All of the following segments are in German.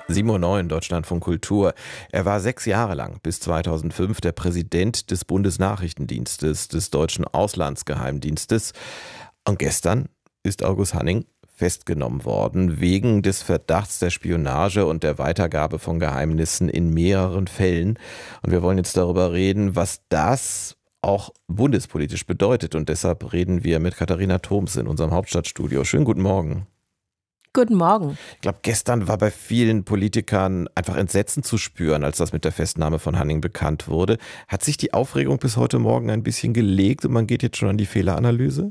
7:09 Uhr, Deutschlandfunk Kultur. Er war 6 Jahre lang, bis 2005, der Präsident des Bundesnachrichtendienstes, des Deutschen Auslandsgeheimdienstes. Und gestern ist August Hanning festgenommen worden, wegen des Verdachts der Spionage und der Weitergabe von Geheimnissen in mehreren Fällen. Und wir wollen jetzt darüber reden, was das auch bundespolitisch bedeutet. Und deshalb reden wir mit Katharina Thoms in unserem Hauptstadtstudio. Schönen guten Morgen. Guten Morgen. Ich glaube, gestern war bei vielen Politikern einfach Entsetzen zu spüren, als das mit der Festnahme von Hanning bekannt wurde. Hat sich die Aufregung bis heute Morgen ein bisschen gelegt und man geht jetzt schon an die Fehleranalyse?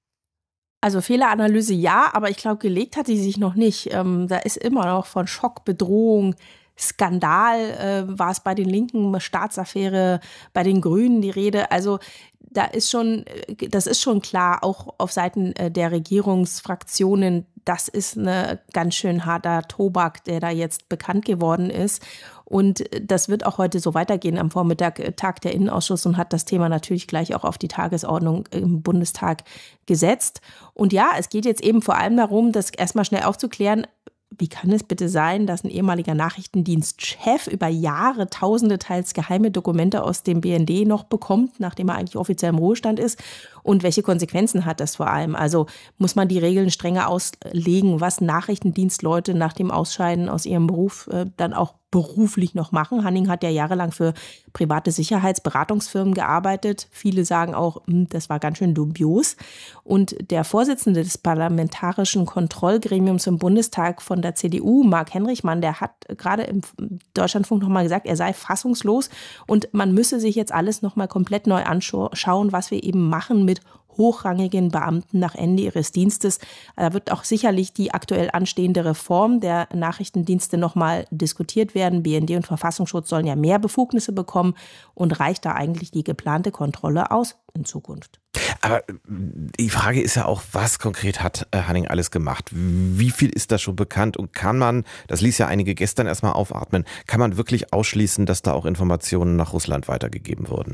Also Fehleranalyse ja, aber ich glaube, gelegt hat sie sich noch nicht. Da ist immer noch von Schock, Bedrohung, Skandal, war es bei den Linken, Staatsaffäre, bei den Grünen die Rede. Also das ist schon klar, auch auf Seiten der Regierungsfraktionen, das ist ein ganz schön harter Tobak, der da jetzt bekannt geworden ist. Und das wird auch heute so weitergehen. Am Vormittag tagt der Innenausschuss und hat das Thema natürlich gleich auch auf die Tagesordnung im Bundestag gesetzt. Und ja, es geht jetzt eben vor allem darum, das erstmal schnell aufzuklären. Wie kann es bitte sein, dass ein ehemaliger Nachrichtendienstchef über Jahre Tausende teils geheime Dokumente aus dem BND noch bekommt, nachdem er eigentlich offiziell im Ruhestand ist? Und welche Konsequenzen hat das vor allem? Also muss man die Regeln strenger auslegen, was Nachrichtendienstleute nach dem Ausscheiden aus ihrem Beruf dann auch beruflich noch machen? Hanning hat ja jahrelang für private Sicherheitsberatungsfirmen gearbeitet. Viele sagen auch, das war ganz schön dubios. Und der Vorsitzende des Parlamentarischen Kontrollgremiums im Bundestag von der CDU, Marc Henrichmann, der hat gerade im Deutschlandfunk nochmal gesagt, er sei fassungslos und man müsse sich jetzt alles nochmal komplett neu anschauen, was wir eben machen mit hochrangigen Beamten nach Ende ihres Dienstes. Da wird auch sicherlich die aktuell anstehende Reform der Nachrichtendienste nochmal diskutiert werden. BND und Verfassungsschutz sollen ja mehr Befugnisse bekommen. Und reicht da eigentlich die geplante Kontrolle aus in Zukunft? Aber die Frage ist ja auch, was konkret hat Hanning alles gemacht? Wie viel ist da schon bekannt? Und kann man, das ließ ja einige gestern erstmal aufatmen, kann man wirklich ausschließen, dass da auch Informationen nach Russland weitergegeben wurden?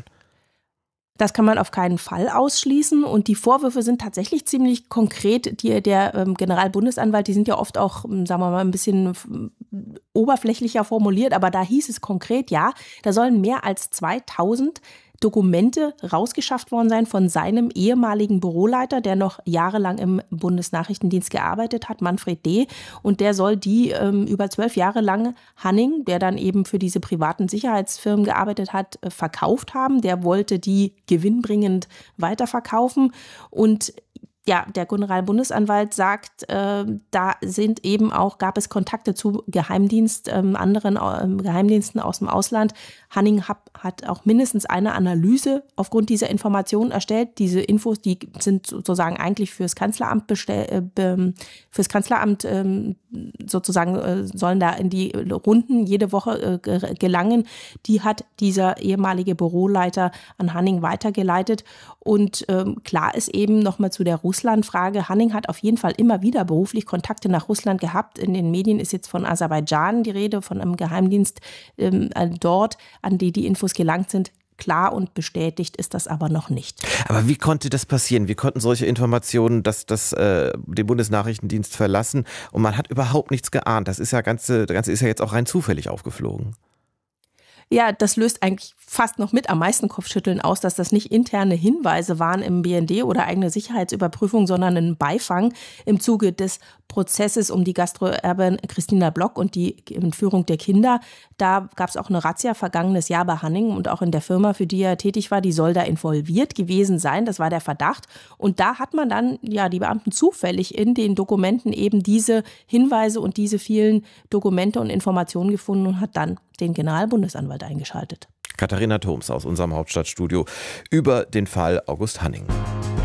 Das kann man auf keinen Fall ausschließen und die Vorwürfe sind tatsächlich ziemlich konkret. Der Generalbundesanwalt, die sind ja oft auch, sagen wir mal, ein bisschen oberflächlicher formuliert, aber da hieß es konkret, ja, da sollen mehr als 2000 Dokumente rausgeschafft worden sein von seinem ehemaligen Büroleiter, der noch jahrelang im Bundesnachrichtendienst gearbeitet hat, Manfred D. Und der soll die über 12 Jahre lang Hanning, der dann eben für diese privaten Sicherheitsfirmen gearbeitet hat, verkauft haben. Der wollte die gewinnbringend weiterverkaufen und ja, der Generalbundesanwalt sagt, da sind eben auch, gab es Kontakte zu anderen Geheimdiensten aus dem Ausland. Hanning hat auch mindestens eine Analyse aufgrund dieser Informationen erstellt. Diese Infos, die sind sozusagen eigentlich fürs Kanzleramt sozusagen sollen da in die Runden jede Woche gelangen. Die hat dieser ehemalige Büroleiter an Hanning weitergeleitet. Und klar ist eben nochmal zu der Russland-Frage, Hanning hat auf jeden Fall immer wieder beruflich Kontakte nach Russland gehabt. In den Medien ist jetzt von Aserbaidschan die Rede, von einem Geheimdienst dort, an die Infos gelangt sind. Klar und bestätigt ist das aber noch nicht. Aber wie konnte das passieren? Wie konnten solche Informationen den Bundesnachrichtendienst verlassen und man hat überhaupt nichts geahnt? Das Ganze ist ja jetzt auch rein zufällig aufgeflogen. Ja, das löst eigentlich fast noch mit am meisten Kopfschütteln aus, dass das nicht interne Hinweise waren im BND oder eigene Sicherheitsüberprüfung, sondern ein Beifang im Zuge des Prozesses um die Gastroerbin Christina Block und die Entführung der Kinder. Da gab es auch eine Razzia vergangenes Jahr bei Hanning und auch in der Firma, für die er tätig war, die soll da involviert gewesen sein. Das war der Verdacht. Und da hat man dann ja die Beamten zufällig in den Dokumenten eben diese Hinweise und diese vielen Dokumente und Informationen gefunden und hat dann den Generalbundesanwalt eingeschaltet. Katharina Thoms aus unserem Hauptstadtstudio über den Fall August Hanning.